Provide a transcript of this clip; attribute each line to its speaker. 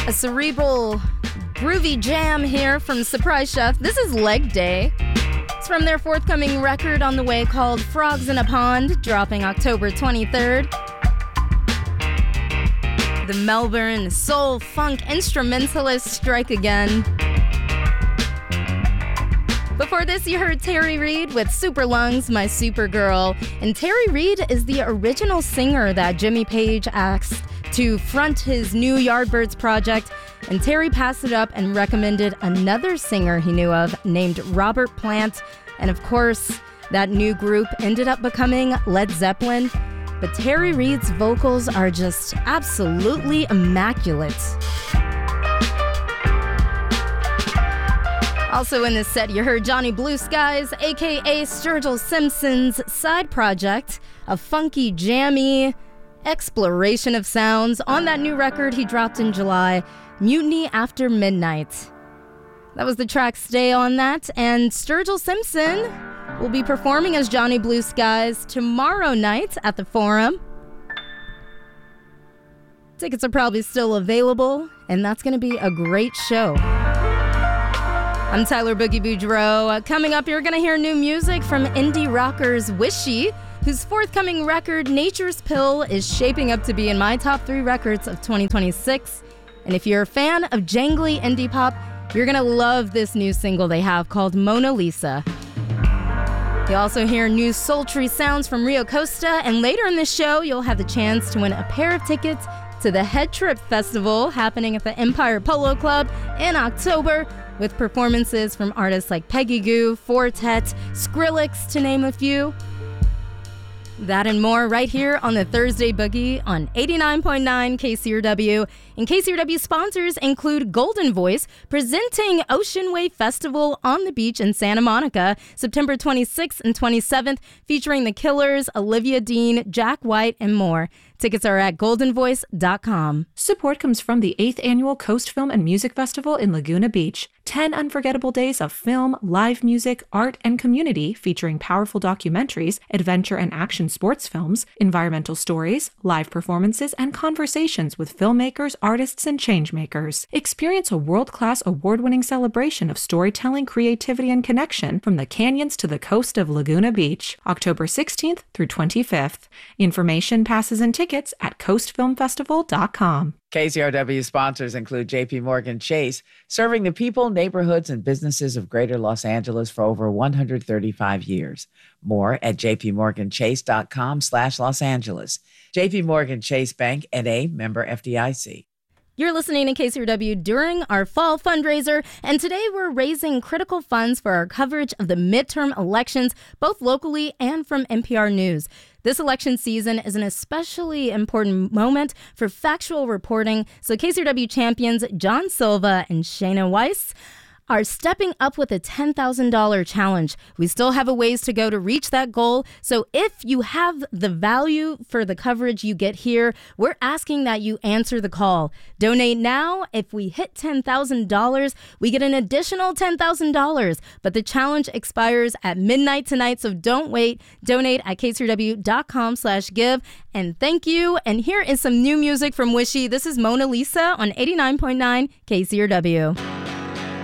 Speaker 1: A cerebral, groovy jam here from Surprise Chef. This is Leg Day. It's from their forthcoming record on the way called Frogs in a Pond, dropping October 23rd. The Melbourne soul funk instrumentalists strike again. Before this, you heard Terry Reid with Super Lungs, My Supergirl. And Terry Reid is the original singer that Jimmy Page asked to front his new Yardbirds project. And Terry passed it up and recommended another singer he knew of named Robert Plant. And of course, that new group ended up becoming Led Zeppelin. But Terry Reid's vocals are just absolutely immaculate. Also in this set, you heard Johnny Blue Skies, a.k.a. Sturgill Simpson's side project, a funky, jammy exploration of sounds on that new record he dropped in July, Mutiny After Midnight. That was the track Stay on that, and Sturgill Simpson will be performing as Johnny Blue Skies tomorrow night at the Forum. Tickets are probably still available, and that's going to be a great show. I'm Tyler Boogie Boudreau. Coming up, you're going to hear new music from indie rockers Wishy, whose forthcoming record, Nature's Pill, is shaping up to be in my top 3 records of 2026. And if you're a fan of jangly indie pop, you're going to love this new single they have called Mona Lisa. You'll also hear new sultry sounds from Rio Costa, and later in the show, you'll have the chance to win a pair of tickets to the Head Trip Festival happening at the Empire Polo Club in October, with performances from artists like Peggy Gou, Fortet, Skrillex, to name a few. That and more right here on the Thursday Boogie on 89.9 KCRW. And KCRW sponsors include Golden Voice, presenting Ocean Wave Festival on the beach in Santa Monica, September 26th and 27th, featuring The Killers, Olivia Dean, Jack White, and more. Tickets are at goldenvoice.com.
Speaker 2: Support comes from the 8th Annual Coast Film and Music Festival in Laguna Beach. 10 unforgettable days of film, live music, art, and community featuring powerful documentaries, adventure and action sports films, environmental stories, live performances, and conversations with filmmakers, artists, and changemakers. Experience a world-class award-winning celebration of storytelling, creativity, and connection from the canyons to the coast of Laguna Beach, October 16th through 25th. Information, passes, and tickets at coastfilmfestival.com.
Speaker 3: KCRW sponsors include JP Morgan Chase, serving the people, neighborhoods, and businesses of Greater Los Angeles for over 135 years. More at jpmorganchase.com/Los Angeles. JP Morgan Chase Bank, N.A., member FDIC.
Speaker 1: You're listening to KCRW during our fall fundraiser, and today we're raising critical funds for our coverage of the midterm elections, both locally and from NPR News. This election season is an especially important moment for factual reporting, so KCRW champions John Silva and Shayna Weiss are stepping up with a $10,000 challenge. We still have a ways to go to reach that goal, so if you have the value for the coverage you get here, we're asking that you answer the call. Donate now. If we hit $10,000, we get an additional $10,000, but the challenge expires at midnight tonight, so don't wait. Donate at kcrw.com/give, and thank you. And here is some new music from Wishy. This is Mona Lisa on 89.9 KCRW.